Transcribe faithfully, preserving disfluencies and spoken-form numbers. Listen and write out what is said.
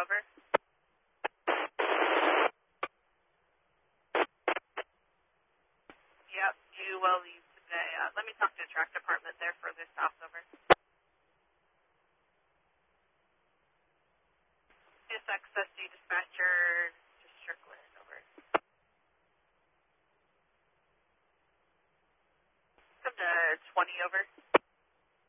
over. Yep, you will leave today. Uh, let me talk to the track department there further south, over. S X S D dispatcher to Strickland, over. Come to twenty, over.